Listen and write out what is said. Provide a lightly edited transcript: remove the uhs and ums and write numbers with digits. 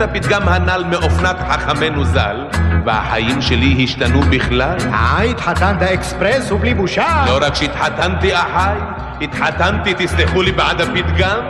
הפתגם הנ"ל מאופנת חכמנו ז"ל, והחיים שלי השתנו בכלל. התחתנת אקספרס ובלי בושה. לא רק שהתחתנתי אחי, התחתנתי, תסלחו לי בעד הפתגם,